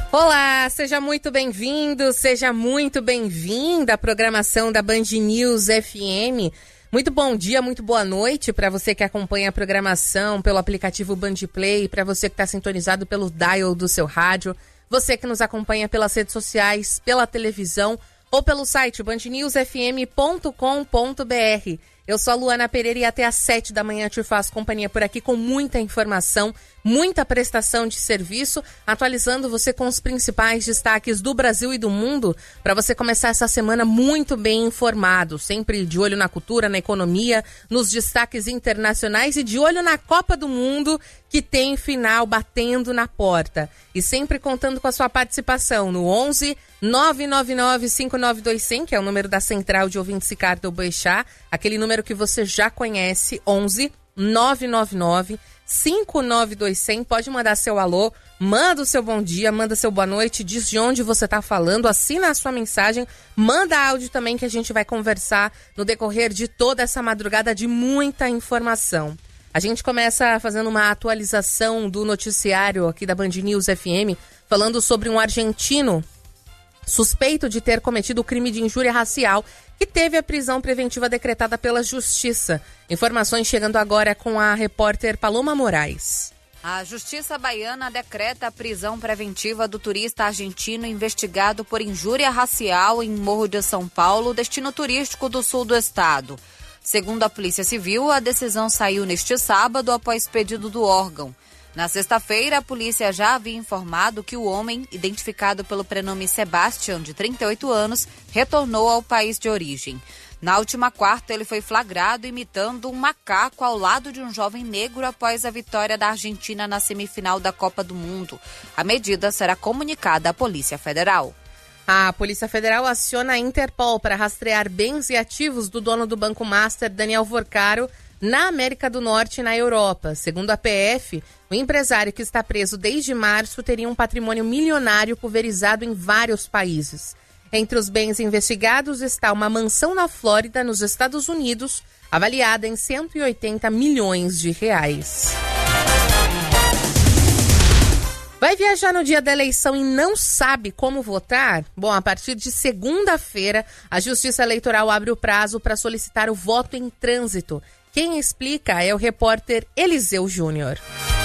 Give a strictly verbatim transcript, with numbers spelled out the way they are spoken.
Olá, seja muito bem-vindo, seja muito bem-vinda à programação da Band News F M. Muito bom dia, muito boa noite para você que acompanha a programação pelo aplicativo Band Play, para você que está sintonizado pelo dial do seu rádio, você que nos acompanha pelas redes sociais, pela televisão ou pelo site band news f m ponto com ponto b r. Eu sou a Luana Pereira e até às sete da manhã te faço companhia por aqui com muita informação, muita prestação de serviço, atualizando você com os principais destaques do Brasil e do mundo, para você começar essa semana muito bem informado, sempre de olho na cultura, na economia, nos destaques internacionais e de olho na Copa do Mundo, que tem final batendo na porta. E sempre contando com a sua participação no onze nove nove nove cinco nove dois zero zero, que é o número da Central de Ouvintes Ricardo Boechat, aquele número que você já conhece, onze nove nove nove cinco nove dois zero zero. Pode mandar seu alô, manda o seu bom dia, manda seu boa noite, diz de onde você está falando, assina a sua mensagem, manda áudio também que a gente vai conversar no decorrer de toda essa madrugada de muita informação. A gente começa fazendo uma atualização do noticiário aqui da Band News F M, falando sobre um argentino suspeito de ter cometido o crime de injúria racial, que teve a prisão preventiva decretada pela Justiça. Informações chegando agora com a repórter Paloma Moraes. A Justiça Baiana decreta a prisão preventiva do turista argentino investigado por injúria racial em Morro de São Paulo, destino turístico do sul do estado. Segundo a Polícia Civil, a decisão saiu neste sábado após pedido do órgão. Na sexta-feira, a polícia já havia informado que o homem, identificado pelo prenome Sebastião, de trinta e oito anos, retornou ao país de origem. Na última quarta, ele foi flagrado imitando um macaco ao lado de um jovem negro após a vitória da Argentina na semifinal da Copa do Mundo. A medida será comunicada à Polícia Federal. A Polícia Federal aciona a Interpol para rastrear bens e ativos do dono do Banco Master, Daniel Vorcaro, na América do Norte e na Europa. Segundo a P F, o empresário que está preso desde março teria um patrimônio milionário pulverizado em vários países. Entre os bens investigados está uma mansão na Flórida, nos Estados Unidos, avaliada em cento e oitenta milhões de reais. Vai viajar no dia da eleição e não sabe como votar? Bom, a partir de segunda-feira, a Justiça Eleitoral abre o prazo para solicitar o voto em trânsito. Quem explica é o repórter Eliseu Júnior.